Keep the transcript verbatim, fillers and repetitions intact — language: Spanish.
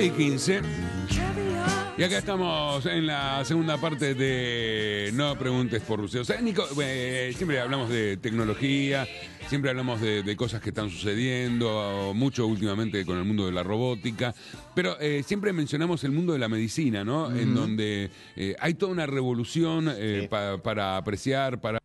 nueve y quince. Y acá estamos en la segunda parte de No Preguntes por Lucía. O sea, Nico, eh, siempre hablamos de tecnología, siempre hablamos de, de cosas que están sucediendo, mucho últimamente con el mundo de la robótica, pero eh, siempre mencionamos el mundo de la medicina, ¿no? Uh-huh. En donde eh, hay toda una revolución eh, sí. pa, para apreciar, para